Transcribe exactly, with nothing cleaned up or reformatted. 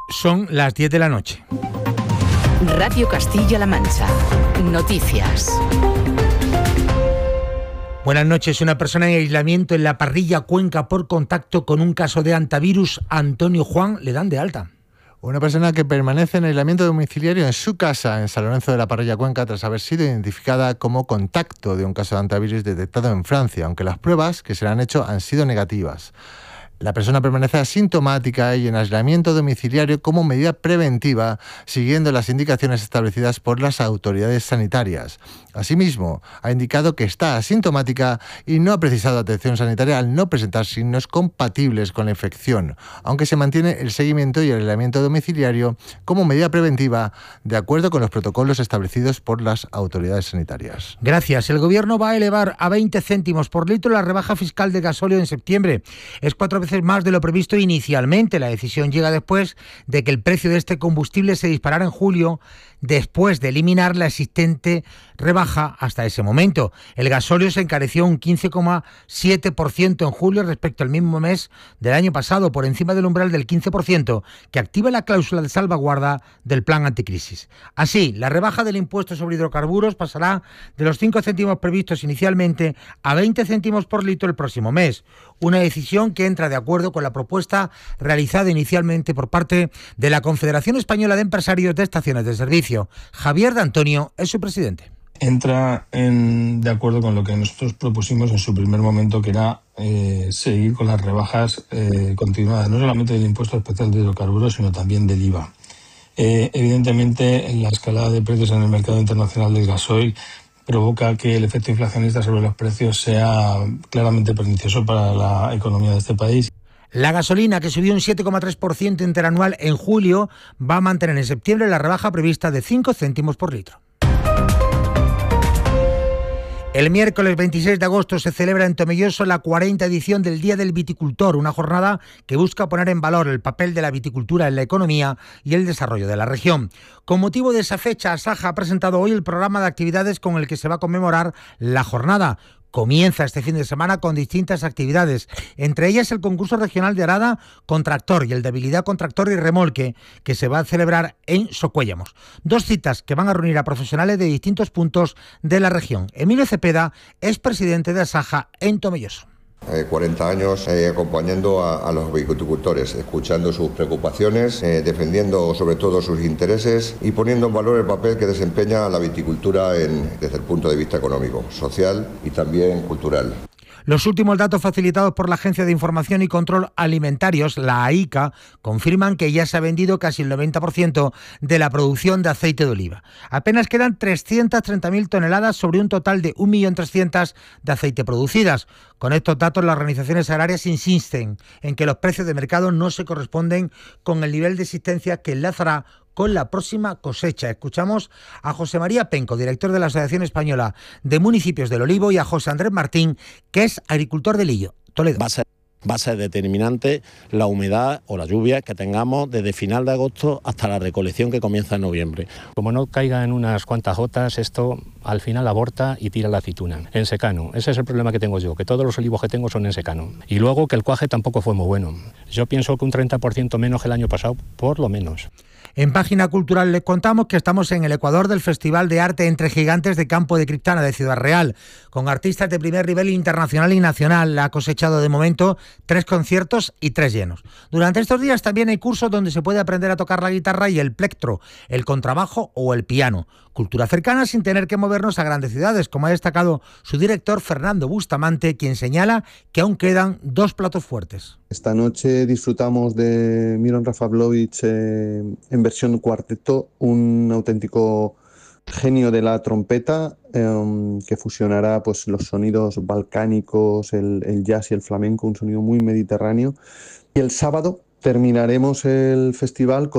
Son las diez de la noche. Radio Castilla-La Mancha. Noticias. Buenas noches. Una persona en aislamiento en la Parrilla, Cuenca, por contacto con un caso de hantavirus. Antonio Juan le dan de alta. Una persona que permanece en aislamiento domiciliario en su casa en San Lorenzo de la Parrilla, Cuenca, tras haber sido identificada como contacto de un caso de hantavirus detectado en Francia, aunque las pruebas que se le han hecho han sido negativas. La persona permanece asintomática y en aislamiento domiciliario como medida preventiva, siguiendo las indicaciones establecidas por las autoridades sanitarias. Asimismo, ha indicado que está asintomática y no ha precisado atención sanitaria al no presentar signos compatibles con la infección, aunque se mantiene el seguimiento y el aislamiento domiciliario como medida preventiva, de acuerdo con los protocolos establecidos por las autoridades sanitarias. Gracias. El Gobierno va a elevar a veinte céntimos por litro la rebaja fiscal de gasóleo en septiembre. Es cuatro veces más de lo previsto inicialmente. La decisión llega después de que el precio de este combustible se disparara en julio, después de eliminar la existente rebaja hasta ese momento. El gasóleo se encareció un quince coma siete por ciento en julio respecto al mismo mes del año pasado, por encima del umbral del quince por ciento que activa la cláusula de salvaguarda del plan anticrisis. Así, la rebaja del impuesto sobre hidrocarburos pasará de los cinco céntimos previstos inicialmente a veinte céntimos por litro el próximo mes. Una decisión que entra de acuerdo con la propuesta realizada inicialmente por parte de la Confederación Española de Empresarios de Estaciones de Servicio. Javier de Antonio es su presidente. Entra en, de acuerdo con lo que nosotros propusimos en su primer momento, que era eh, seguir con las rebajas eh, continuadas, no solamente del impuesto especial de hidrocarburos, sino también del I V A. Eh, evidentemente, la escalada de precios en el mercado internacional del gasoil provoca que el efecto inflacionista sobre los precios sea claramente pernicioso para la economía de este país. La gasolina, que subió un siete coma tres por ciento interanual en julio, va a mantener en septiembre la rebaja prevista de cinco céntimos por litro. El miércoles veintiséis de agosto se celebra en Tomelloso la cuarta edición del Día del Viticultor, una jornada que busca poner en valor el papel de la viticultura en la economía y el desarrollo de la región. Con motivo de esa fecha, Asaja ha presentado hoy el programa de actividades con el que se va a conmemorar la jornada. Comienza este fin de semana con distintas actividades, entre ellas el concurso regional de arada con tractor y el de habilidad con tractor y remolque, que se va a celebrar en Socuéllamos. Dos citas que van a reunir a profesionales de distintos puntos de la región. Emilio Cepeda es presidente de Asaja en Tomelloso. Eh, cuarenta años eh, acompañando a, a los viticultores, escuchando sus preocupaciones, eh, defendiendo sobre todo sus intereses y poniendo en valor el papel que desempeña la viticultura en, desde el punto de vista económico, social y también cultural. Los últimos datos facilitados por la Agencia de Información y Control Alimentarios, la AICA, confirman que ya se ha vendido casi el noventa por ciento de la producción de aceite de oliva. Apenas quedan trescientas treinta mil toneladas sobre un total de un millón trescientos mil de aceite producidas. Con estos datos, las organizaciones agrarias insisten en que los precios de mercado no se corresponden con el nivel de existencia que enlazará con la próxima cosecha. Escuchamos a José María Penco, director de la Asociación Española de Municipios del Olivo, y a José Andrés Martín, que es agricultor de Lillo, Toledo. Va a ser, va a ser determinante la humedad o la lluvia que tengamos desde final de agosto hasta la recolección que comienza en noviembre. Como no caigan unas cuantas gotas, esto al final aborta y tira la aceituna. En secano, ese es el problema que tengo yo, que todos los olivos que tengo son en secano. Y luego que el cuaje tampoco fue muy bueno. Yo pienso que un treinta por ciento menos que el año pasado, por lo menos. En Página Cultural les contamos que estamos en el Ecuador del Festival de Arte Entre Gigantes de Campo de Criptana de Ciudad Real, con artistas de primer nivel internacional y nacional. Ha cosechado de momento tres conciertos y tres llenos. Durante estos días también hay cursos donde se puede aprender a tocar la guitarra y el plectro, el contrabajo o el piano. Cultura cercana sin tener que movernos a grandes ciudades, como ha destacado su director Fernando Bustamante, quien señala que aún quedan dos platos fuertes. Esta noche disfrutamos de Miron Rafablovich eh, en versión cuarteto, un auténtico genio de la trompeta eh, que fusionará pues, los sonidos balcánicos, el, el jazz y el flamenco, un sonido muy mediterráneo. Y el sábado terminaremos el festival con